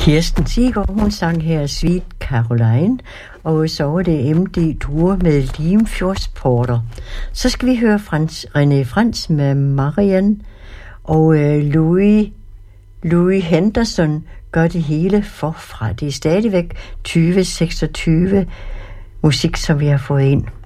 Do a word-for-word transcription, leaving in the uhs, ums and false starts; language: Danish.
Kirsten Siggaard, hun sang her Sweet Caroline, og så var det M D Druer med Limfjordsporter. Så skal vi høre Frans, René Frans med Marian, og øh, Louis, Louis Henderson gør det hele forfra. Det er stadigvæk tyve seksogtyve musik, som vi har fået ind.